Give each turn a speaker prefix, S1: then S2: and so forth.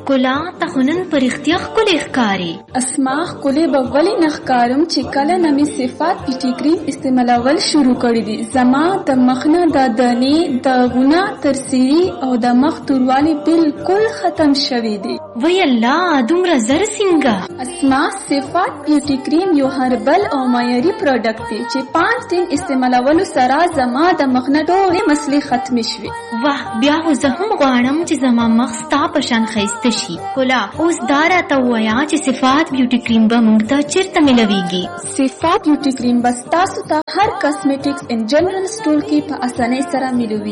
S1: ښکلا ته خو نن په رښتیا ښکلې ښکاري.
S2: اسما ښکلې به ولې نه ښکارم چې کله نه مې صفات بیوټي کریم استعمالول شروع کړي دي. زما د مخ نه د دانې داغونه ترسیري او د مخ توروالی بالکل ختم شوي دي.
S1: وی الله دومره زر څنګه؟
S2: اسما صفات بیوټي کریم یو هربل او معیاري پروډکټ دی چې 5 دن استعمالولو سره زما د مخ نه ټولې مسلې ختمې شوې.
S1: واه بیا خو زه هم غواړم چې زما مخ ستا په شان ښایسته شي. ښکلا اوس دا راته ووایه چې صفات بیوټي کریم به موږ ته چېرته میلویږي؟
S2: صفات بیوټي کریم به ستاسو ته هر کاسمیټکس ان جنرال سټور کې په اسانۍ سره میلوي.